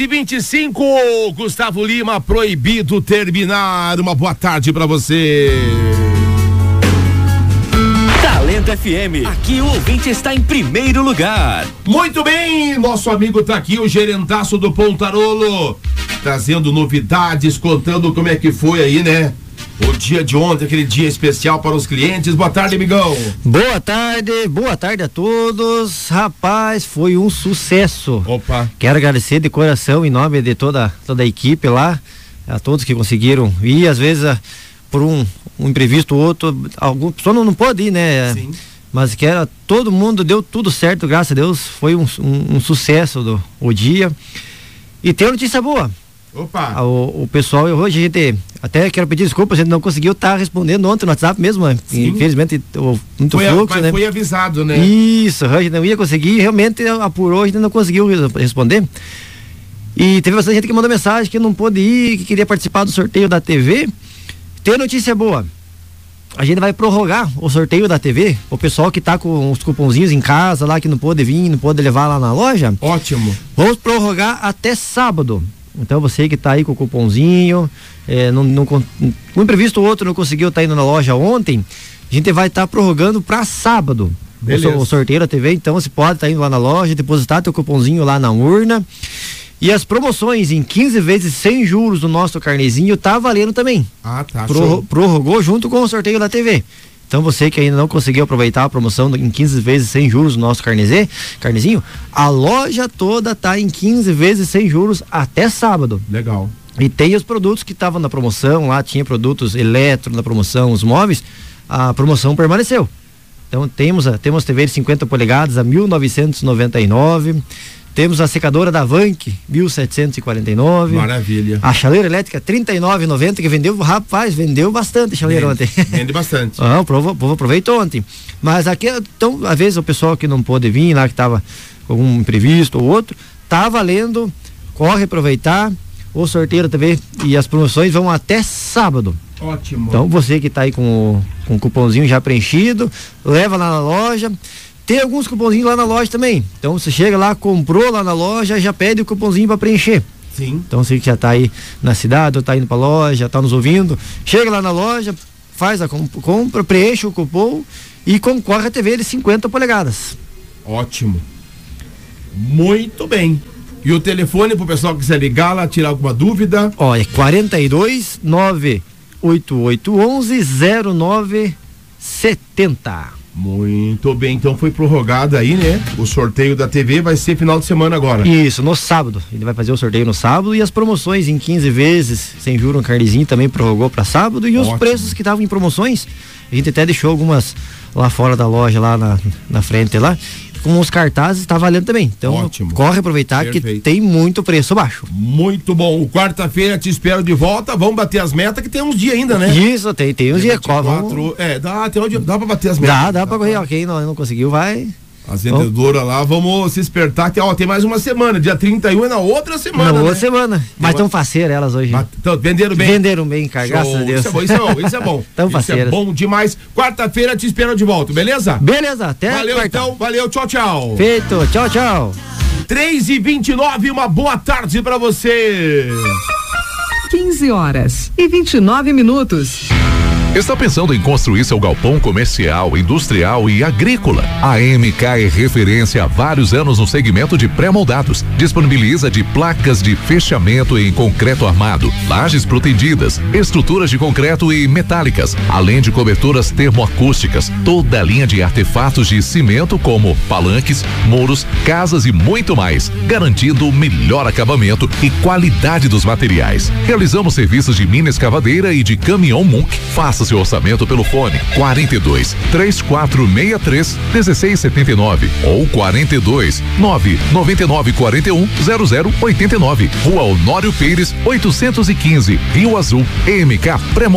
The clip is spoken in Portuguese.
6h25, Gustavo Lima, proibido terminar. Uma boa tarde pra você. Talento FM, aqui o ouvinte está em primeiro lugar. Muito bem, nosso amigo tá aqui, o gerentaço do Pontarolo, trazendo novidades, contando como é que foi aí, né? O dia de ontem, aquele dia especial para os clientes. Boa tarde, amigão. Boa tarde a todos. Rapaz, foi um sucesso. Opa. Quero agradecer de coração, em nome de toda a equipe lá, a todos que conseguiram ir, às vezes por um imprevisto ou outro, algum pessoa não pode ir, né? Sim. Mas todo mundo deu tudo certo, graças a Deus, foi um sucesso o dia. E tem uma notícia boa. Opa. O pessoal, hoje a gente, até quero pedir desculpa, a gente não conseguiu estar respondendo ontem no WhatsApp mesmo, infelizmente muito fluxo, né? Foi avisado, né? Isso, a gente não ia conseguir, realmente apurou, a gente não conseguiu responder. E teve bastante gente que mandou mensagem que não pôde ir, que queria participar do sorteio da TV. Tem notícia boa. A gente vai prorrogar o sorteio da TV, o pessoal que tá com os cupomzinhos em casa lá, que não pôde vir, não pôde levar lá na loja. Ótimo. Vamos prorrogar até sábado. Então você que tá aí com o cupomzinho, um imprevisto ou outro não conseguiu estar indo na loja ontem, a gente vai estar prorrogando para sábado. O sorteio da TV, então você pode estar indo lá na loja, depositar teu cupomzinho lá na urna. E as promoções em 15 vezes sem juros do nosso carnezinho tá valendo também. Ah, tá. Prorrogou junto com o sorteio da TV. Então você que ainda não conseguiu aproveitar a promoção em 15 vezes sem juros do nosso carnezinho, a loja toda tá em 15 vezes sem juros até sábado. Legal. E tem os produtos que estavam na promoção, lá tinha produtos eletro na promoção, os móveis, a promoção permaneceu. Então temos TV de 50 polegadas a 1.999. Temos a secadora da Vank, 1.749. Maravilha. A chaleira elétrica, 39,90, que vendeu bastante chaleira ontem. Vende bastante. O povo aproveitou ontem. Mas aqui, então, às vezes o pessoal que não pôde vir lá, que estava com um imprevisto ou outro, tá valendo, corre aproveitar. O sorteio da TV e as promoções vão até sábado. Ótimo. Então você que tá aí com o cupomzinho já preenchido, leva lá na loja. Tem alguns cupomzinhos lá na loja também. Então você chega lá, comprou lá na loja, já pede o cupomzinho para preencher. Sim. Então você que já tá aí na cidade, ou tá indo pra loja, tá nos ouvindo, chega lá na loja, faz a compra, preenche o cupom e concorre a TV de 50 polegadas. Ótimo. Muito bem. E o telefone pro pessoal que quiser ligar lá, tirar alguma dúvida? Ó, é 42 98811 0970. Muito bem, então foi prorrogado aí, né? O sorteio da TV vai ser final de semana agora. Isso, no sábado. Ele vai fazer o sorteio no sábado e as promoções em 15 vezes, sem juros no carnezinho, também prorrogou para sábado. E os preços que estavam em promoções, a gente até deixou algumas lá fora da loja, lá na frente lá, com os cartazes, tá valendo também. Então, ótimo. Corre aproveitar. Perfeito. Que tem muito preço baixo. Muito bom. Quarta-feira te espero de volta. Vamos bater as metas, que tem uns dias ainda, né? Isso, tem uns dias. Dá pra bater as metas. Dá pra correr. Quem não conseguiu, vai. As vendedoras lá, vamos se espertar que tem mais uma semana, dia 31 é na outra semana. Na outra semana. Mas estão faceiras elas hoje. Então, venderam bem? Venderam bem, cara, graças a Deus. Isso é bom. Tão faceiras. Isso é bom demais. Quarta-feira te espero de volta, beleza? Beleza, até valeu quarta. Então, valeu, tchau. Feito, tchau. 3h29, uma boa tarde pra você. 15h29. Está pensando em construir seu galpão comercial, industrial e agrícola? A MK é referência há vários anos no segmento de pré-moldados. Disponibiliza de placas de fechamento em concreto armado, lajes protegidas, estruturas de concreto e metálicas, além de coberturas termoacústicas, toda a linha de artefatos de cimento como palanques, muros, casas e muito mais, garantindo o melhor acabamento e qualidade dos materiais. Realizamos serviços de mina escavadeira e de caminhão Munk. Faça seu orçamento pelo fone 42 3463 1679 ou 42 999 41 0089. Rua Honório Pires 815, Rio Azul, MK Pré